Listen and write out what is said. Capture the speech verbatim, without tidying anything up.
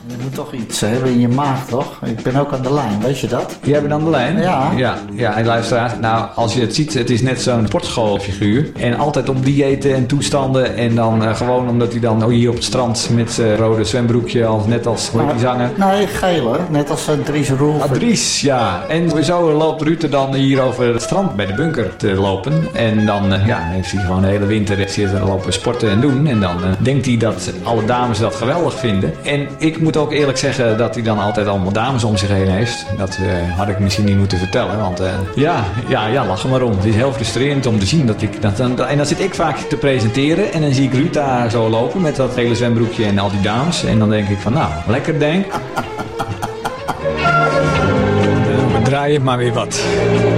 Je moet toch iets hebben in je maag, toch? Ik ben ook aan de lijn, weet je dat? Jij bent aan de lijn? Ja. Ja, ja en luisteraar, nou, als je het ziet, het is net zo'n sportschoolfiguur. En altijd op diëten en toestanden. En dan uh, gewoon omdat hij dan hier op het strand met zijn rode zwembroekje, als, net als, hoe heet die zanger? Nee, gele, net als uh, Dries Roelvink. Ah, Dries, ja. En zo loopt Ruud er dan hier over het strand bij de bunker te lopen. En dan uh, ja, heeft hij gewoon de hele winter zitten lopen sporten en doen. En dan uh, denkt hij dat alle dames dat geweldig vinden. En ik moet ook eerlijk zeggen dat hij dan altijd allemaal dames om zich heen heeft. Dat uh, had ik misschien niet moeten vertellen. Want uh, ja, ja, ja, lach er maar om. Het is heel frustrerend om te zien dat ik... Dat, dat, en dan zit ik vaak te presenteren. En dan zie ik Ruud daar zo lopen met dat hele zwembroekje en al die dames. En dan denk ik van nou, lekker denk. We draaien maar weer wat.